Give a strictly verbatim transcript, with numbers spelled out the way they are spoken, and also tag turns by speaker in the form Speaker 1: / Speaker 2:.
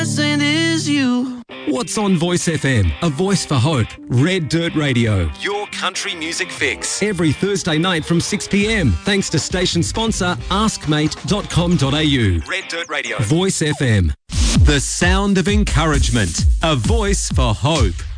Speaker 1: blessing is you.
Speaker 2: What's on Voice F M? A voice for hope. Red Dirt Radio. Your country music fix. Every Thursday night from six p.m. Thanks to station sponsor ask mate dot com dot a u. Red Dirt Radio. Voice F M. The sound of encouragement. A voice for hope.